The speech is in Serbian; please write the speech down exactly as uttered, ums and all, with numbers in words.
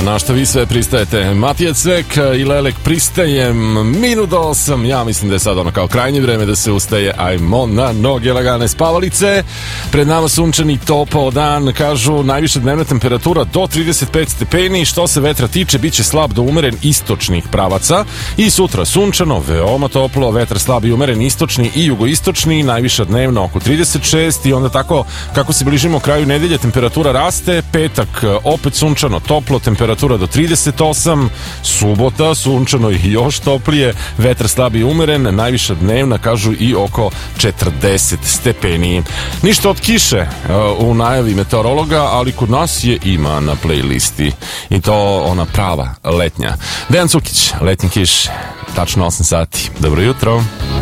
na što vi sve pristajete. Matija Cvek i Lelek pristajem minut do osam. Ja mislim da je sad ono kao krajnje vreme da se ustaje. Ajmo na noge, lagane spavalice. Pred nama sunčani topao dan. Kažu najviša dnevna temperatura do trideset pet stepeni. Što se vetra tiče, bit će slab do umeren istočnih pravaca. I sutra sunčano, veoma toplo, vetar slab i umeren istočni i jugoistočni. Najviša dnevna oko trideset šest i onda tako kako se bližimo kraju nedelje temperatura raste. Petak opet sunčano, toplo, temperatura do trideset osam, subota sunčano i još toplije, vetar slab i umeren, najviša dnevna kažu i oko četrdeset stepeni. Ništa od kiše u najavi meteorologa, ali kod nas je ima na playlisti i to ona prava letnja. Dejan Cukić, Letnji kiš, tačno osam sati. Dobro jutro.